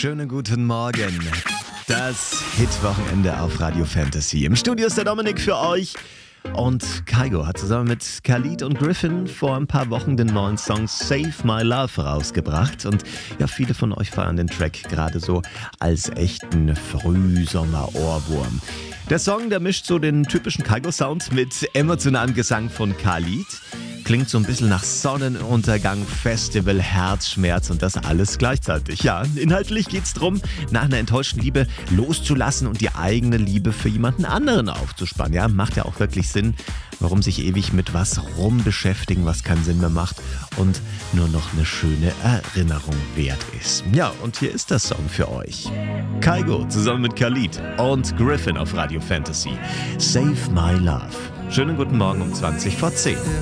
Schönen guten Morgen. Das Hitwochenende auf Radio Fantasy. Im Studio ist der Dominik für euch. Und Kygo hat zusammen mit Khalid und Griffin vor ein paar Wochen den neuen Song Save My Love rausgebracht. Und ja, viele von euch feiern den Track gerade so als echten Frühsommer-Ohrwurm. Der Song, der mischt so den typischen Kygo-Sound mit emotionalem Gesang von Khalid. Klingt so ein bisschen nach Sonnenuntergang, Festival, Herzschmerz und das alles gleichzeitig. Ja, inhaltlich geht's drum, nach einer enttäuschten Liebe loszulassen und die eigene Liebe für jemanden anderen aufzuspannen. Ja, macht ja auch wirklich Sinn. Warum sich ewig mit was rumbeschäftigen, was keinen Sinn mehr macht und nur noch eine schöne Erinnerung wert ist. Ja, und hier ist der Song für euch. Kygo zusammen mit Khalid und Griffin auf Radio Fantasy. Save My Love. Schönen guten Morgen um 20 vor 10.